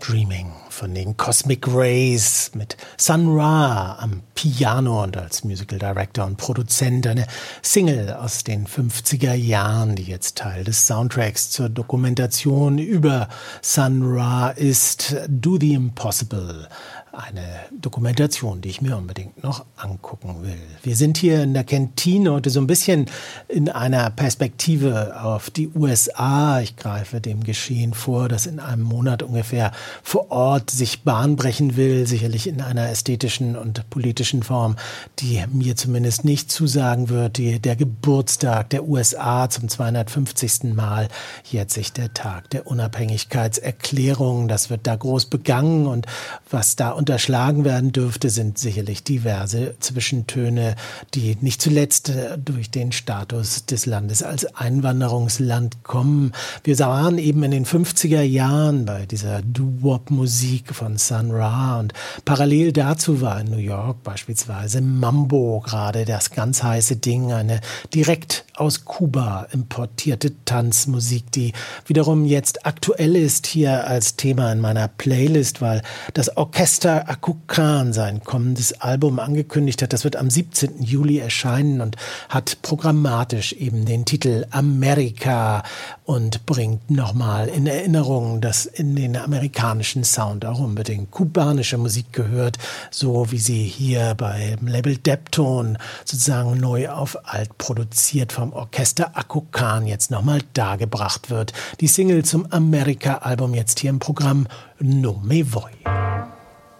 Dreaming von den Cosmic Rays mit Sun Ra am Piano und als Musical Director und Produzent. Eine Single aus den 50er Jahren, die jetzt Teil des Soundtracks zur Dokumentation über Sun Ra ist. Do the Impossible. Eine Dokumentation, die ich mir unbedingt noch angucken will. Wir sind hier in der Kantine heute so ein bisschen in einer Perspektive auf die USA. Ich greife dem Geschehen vor, das in einem Monat ungefähr vor Ort sich Bahn brechen will, sicherlich in einer ästhetischen und politischen Form, die mir zumindest nicht zusagen wird. Der Geburtstag der USA zum 250. Mal, jährt sich der Tag der Unabhängigkeitserklärung. Das wird da groß begangen und was da unterschlagen werden dürfte, sind sicherlich diverse Zwischentöne, die nicht zuletzt durch den Status des Landes als Einwanderungsland kommen. Wir waren eben in den 50er Jahren bei dieser Doo-Wop-Musik von Sun Ra und parallel dazu war in New York beispielsweise Mambo gerade das ganz heiße Ding, eine direkt aus Kuba importierte Tanzmusik, die wiederum jetzt aktuell ist hier als Thema in meiner Playlist, weil das Orchester Akukan sein kommendes Album angekündigt hat. Das wird am 17. Juli erscheinen und hat programmatisch eben den Titel Amerika und bringt nochmal in Erinnerung, dass in den amerikanischen Sound auch unbedingt kubanische Musik gehört, so wie sie hier beim Label Deptone sozusagen neu auf alt produziert vom Orchester Akukan jetzt nochmal dargebracht wird. Die Single zum Amerika-Album jetzt hier im Programm No Me Voy.